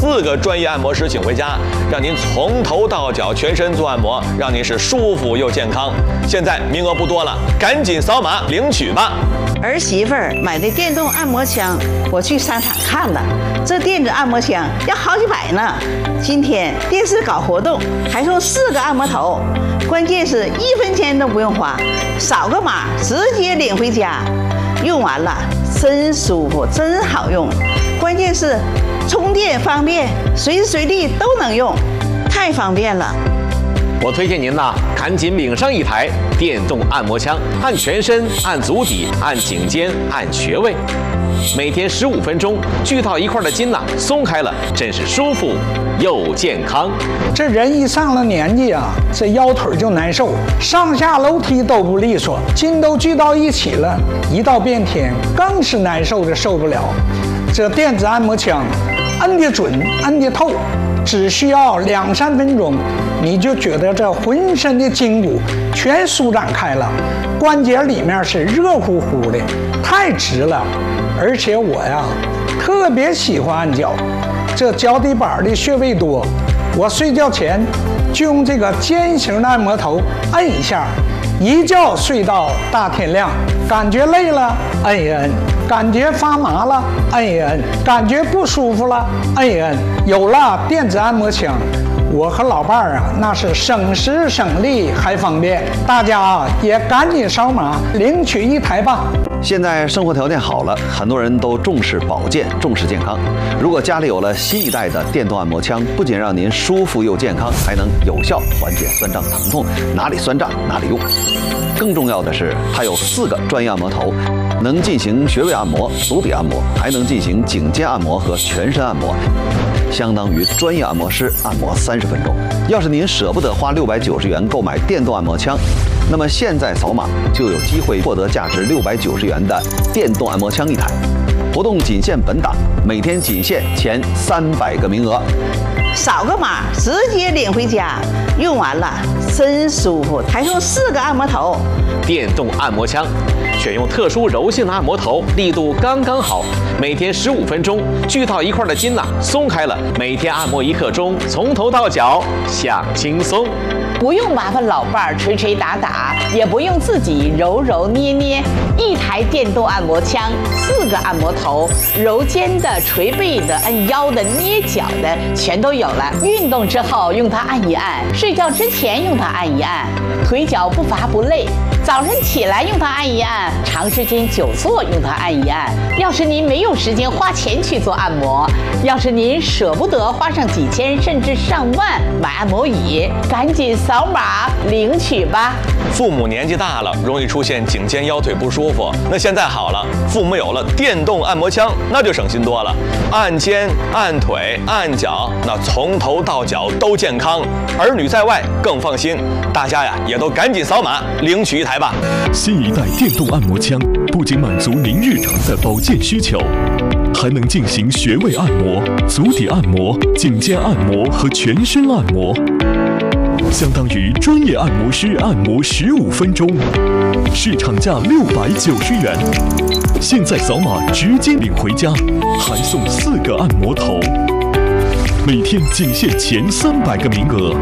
4个专业按摩师请回家，让您从头到脚全身做按摩，让您是舒服又健康。现在名额不多了，赶紧扫码领取吧。 儿媳妇儿买的电动按摩枪，我去商场看了，这电子按摩枪要好几百呢。今天电视搞活动，还送4个按摩头，关键是1分钱都不用花，扫个码直接领回家。用完了真舒服，真好用。关键是充电方便，随时随地都能用，太方便了。 我推荐您呐，赶紧领上一台电动按摩枪，按全身、按足底、按颈肩、按穴位，每天15分钟，聚到一块的筋呐松开了，真是舒服又健康。 这人一上了年纪啊，这腰腿就难受，上下楼梯都不利索，筋都聚到一起了，一到变天更是难受的受不了。这电子按摩枪，按得准，按得透，只需要2-3分钟，你就觉得这浑身的筋骨全舒展开了，关节里面是热乎乎的，太直了。而且我呀，特别喜欢按脚，这脚底板的穴位多，我睡觉前就用这个尖形的按摩头按一下，一觉睡到大天亮。感觉累了按一按，感觉发麻了按一按，感觉不舒服了按一按。有了电子按摩枪，我和老伴儿啊，那是省时省力还方便。大家啊，也赶紧扫码领取一台吧。 现在生活条件好了，很多人都重视保健，重视健康。如果家里有了新一代的电动按摩枪，不仅让您舒服又健康，还能有效缓解酸胀疼痛，哪里酸胀哪里用。更重要的是，它有4个专业按摩头，能进行穴位按摩、足底按摩，还能进行颈肩按摩和全身按摩，相当于专业按摩师按摩30分钟。要是您舍不得花690元购买电动按摩枪，那么现在扫码就有机会获得价值690元的电动按摩枪一台。活动仅限本档，每天仅限前300个名额。 扫个码直接领回家，用完了真舒服，还送4个按摩头。 电动按摩枪，选用特殊柔性的按摩头，力度刚刚好，每天15分钟，聚到一块的筋呐松开了，每天按摩1刻钟，从头到脚享轻松。 不用麻烦老伴儿捶捶打打，也不用自己揉揉捏捏，一台电动按摩枪，4个按摩头，揉肩的、捶背的、按腰的、捏脚的，全都有了。运动之后用它按一按，睡觉之前用它按一按，腿脚不乏不累。早晨起来用它按一按，长时间久坐用它按一按。要是您没有时间花钱去做按摩，要是您舍不得花上几千甚至上万买按摩椅，赶紧扫码领取吧。 父母年纪大了，容易出现颈肩腰腿不舒服，那现在好了，父母有了电动按摩枪，那就省心多了。按肩、按腿、按脚，那从头到脚都健康，儿女在外更放心。大家呀，也都赶紧扫码领取一台吧。 新一代电动按摩枪不仅满足您日常的保健需求，还能进行穴位按摩、足底按摩、颈肩按摩和全身按摩，相当于专业按摩师按摩15分钟，市场价690元。现在扫码直接领回家，还送4个按摩头，每天仅限前300个名额。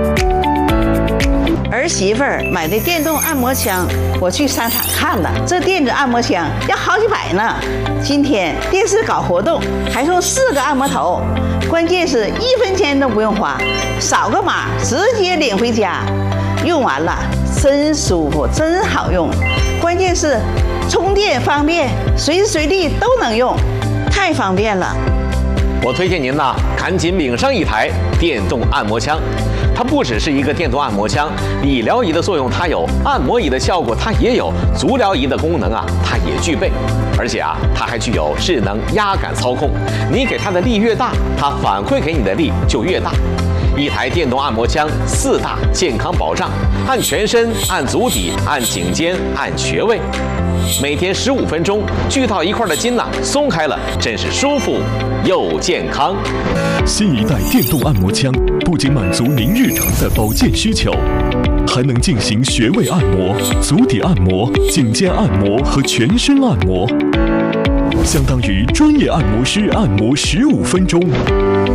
儿媳妇儿买的电动按摩枪，我去商场看了，这电子按摩枪要好几百呢。今天电视搞活动，还送4个按摩头，关键是1分钱都不用花，扫个码直接领回家。用完了真舒服，真好用。关键是充电方便，随时随地都能用，太方便了。 我推荐您呐，赶紧领上一台电动按摩枪。它不只是一个电动按摩枪，理疗仪的作用它有，按摩仪的效果它也有，足疗仪的功能啊它也具备，而且啊它还具有智能压感操控，你给它的力越大，它反馈给你的力就越大。一台电动按摩枪4大健康保障，按全身、按足底、按颈肩、按穴位，每天15分钟，聚到一块的筋呐松开了，真是舒服又健康。 新一代电动按摩枪不仅满足您日常的保健需求，还能进行穴位按摩、足底按摩、颈肩按摩和全身按摩，相当于专业按摩师按摩15分钟，